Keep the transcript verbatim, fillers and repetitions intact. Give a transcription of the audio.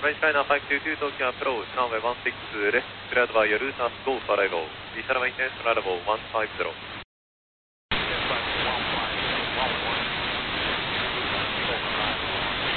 French China five two two Tokyo approach, runway one six left, cleared by your route as go for level. Visual maintenance, level one five zero.